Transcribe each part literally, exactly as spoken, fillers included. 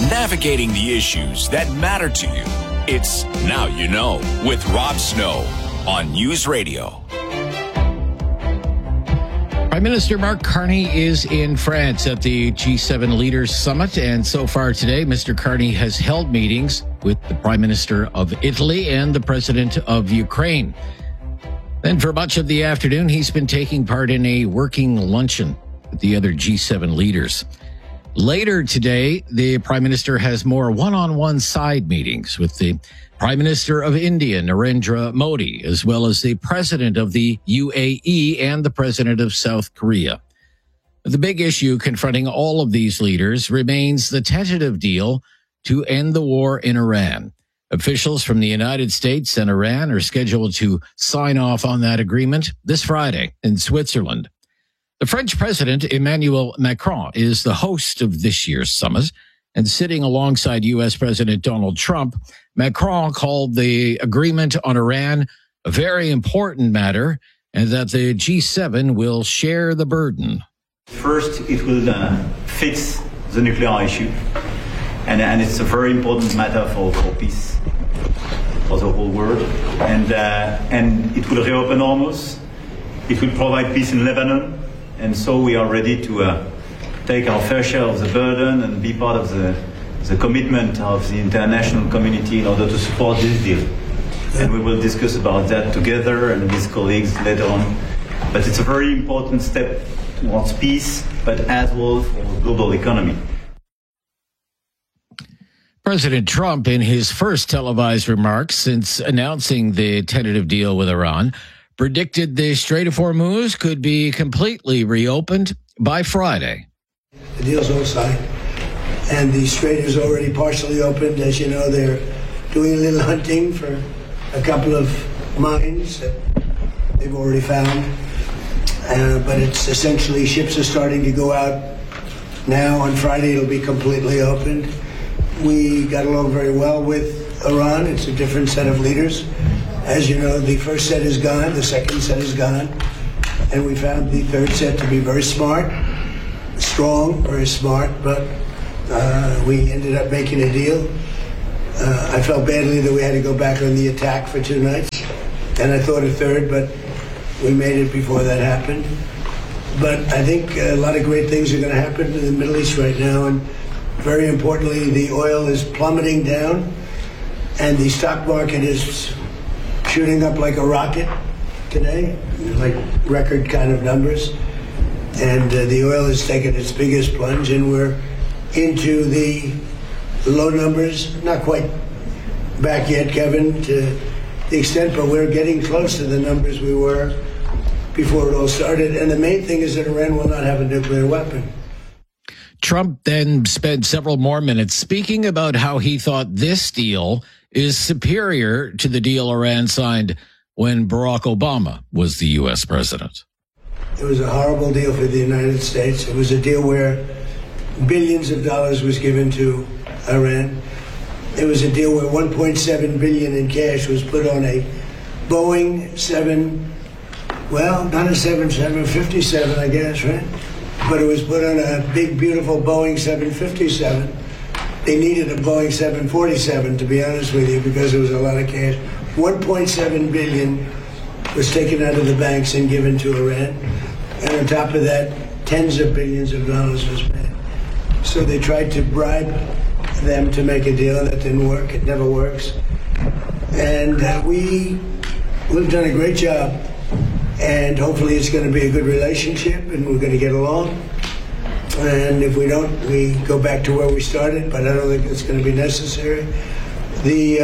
navigating the issues that matter to you. It's Now You Know with Rob Snow on News Radio. Prime Minister Mark Carney is in France at the G seven Leaders Summit, and so far today, Mister Carney has held meetings with the Prime Minister of Italy and the President of Ukraine. Then for much of the afternoon, he's been taking part in a working luncheon with the other G seven leaders. Later today, the Prime Minister has more one-on-one side meetings with the Prime Minister of India, Narendra Modi, as well as the President of the U A E and the President of South Korea. The big issue confronting all of these leaders remains the tentative deal to end the war in Iran. Officials from the United States and Iran are scheduled to sign off on that agreement this Friday in Switzerland. The French President, Emmanuel Macron, is the host of this year's summit, and sitting alongside U S. President Donald Trump, Macron called the agreement on Iran a very important matter and that the G seven will share the burden. First, it will uh, fix the nuclear issue, and, and it's a very important matter for, for peace, for the whole world, and, uh, and it will reopen Hormuz, it will provide peace in Lebanon, and so we are ready to uh, take our fair share of the burden and be part of the, the commitment of the international community in order to support this deal. And we will discuss about that together and with colleagues later on. But it's a very important step towards peace, but as well for the global economy. President Trump, in his first televised remarks since announcing the tentative deal with Iran, predicted the Strait of Hormuz could be completely reopened by Friday. The deal's all signed, and the strait is already partially opened. As you know, they're doing a little hunting for a couple of mines that they've already found, uh, but it's essentially ships are starting to go out now. On Friday, it'll be completely opened. We got along very well with Iran. It's a different set of leaders. As you know, the first set is gone, the second set is gone, and we found the third set to be very smart, strong, very smart, but uh, we ended up making a deal. Uh, I felt badly that we had to go back on the attack for two nights, and I thought a third, but we made it before that happened. But I think a lot of great things are going to happen in the Middle East right now, and very importantly, the oil is plummeting down, and the stock market is shooting up like a rocket today, like record kind of numbers. And uh, the oil has taken its biggest plunge, and we're into the low numbers, not quite back yet, Kevin, to the extent, but we're getting close to the numbers we were before it all started. And the main thing is that Iran will not have a nuclear weapon. Trump then spent several more minutes speaking about how he thought this deal is superior to the deal Iran signed when Barack Obama was the U S president. It was a horrible deal for the United States. It was a deal where billions of dollars was given to Iran. It was a deal where one point seven billion dollars in cash was put on a Boeing seven, well, not a seven fifty-seven, I guess, right? But it was put on a big, beautiful Boeing seven fifty-seven. They needed a Boeing seven forty-seven, to be honest with you, because there was a lot of cash. one point seven billion dollars was taken out of the banks and given to Iran. And on top of that, tens of billions of dollars was paid. So they tried to bribe them to make a deal. That didn't work. It never works. And uh, we, we've done a great job. And hopefully it's going to be a good relationship and we're going to get along. And if we don't, we go back to where we started, but I don't think it's going to be necessary. The,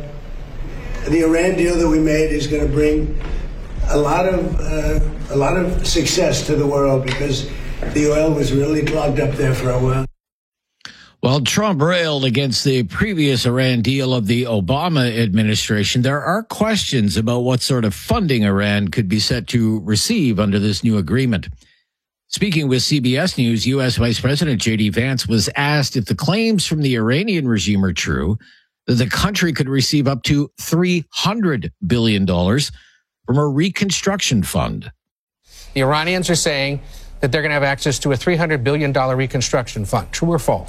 uh, the Iran deal that we made is going to bring a lot of uh, a lot of success to the world because the oil was really clogged up there for a while. While Trump railed against the previous Iran deal of the Obama administration, there are questions about what sort of funding Iran could be set to receive under this new agreement. Speaking with C B S News, U S. Vice President J D. Vance was asked if the claims from the Iranian regime are true, that the country could receive up to three hundred billion dollars from a reconstruction fund. The Iranians are saying that they're going to have access to a three hundred billion dollars reconstruction fund. True or false?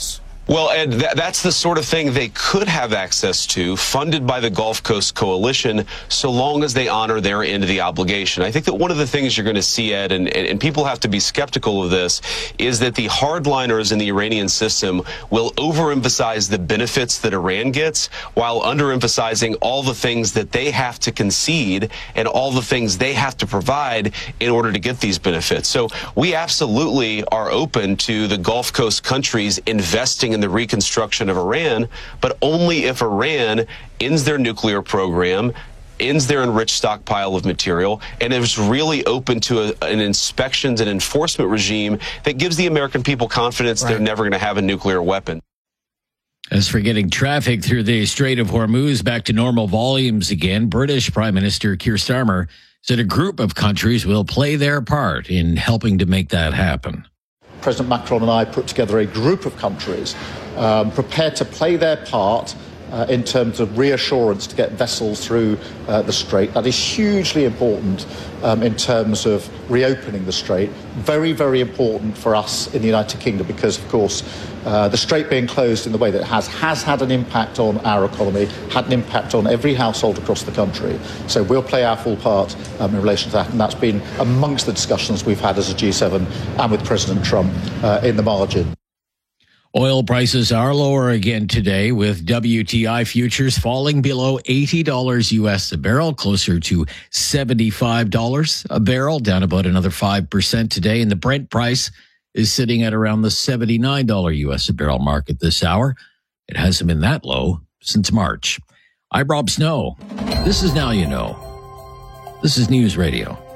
Well, Ed, th- that's the sort of thing they could have access to, funded by the Gulf Coast Coalition, so long as they honor their end of the obligation. I think that one of the things you're going to see, Ed, and, and, and people have to be skeptical of this, is that the hardliners in the Iranian system will overemphasize the benefits that Iran gets while underemphasizing all the things that they have to concede and all the things they have to provide in order to get these benefits. So we absolutely are open to the Gulf Coast countries investing in the reconstruction of Iran, but only if Iran ends their nuclear program, ends their enriched stockpile of material, and is really open to a, an inspections and enforcement regime that gives the American people confidence right. they're never going to have a nuclear weapon. As for getting traffic through the Strait of Hormuz back to normal volumes again, British Prime Minister Keir Starmer said a group of countries will play their part in helping to make that happen. President Macron and I put together a group of countries um, prepared to play their part uh, in terms of reassurance to get vessels through uh, the Strait. That is hugely important um, in terms of reopening the Strait. Very, very important for us in the United Kingdom because, of course, uh, the Strait being closed in the way that it has has had an impact on our economy, had an impact on every household across the country. So we'll play our full part um, in relation to that, and that's been amongst the discussions we've had as a G seven and with President Trump uh, in the margin. Oil prices are lower again today, with W T I futures falling below eighty dollars U S a barrel, closer to seventy-five dollars a barrel, down about another five percent today. And the Brent price is sitting at around the seventy-nine dollars U S a barrel mark at this hour. It hasn't been that low since March. I'm Rob Snow. This is Now You Know. This is News Radio.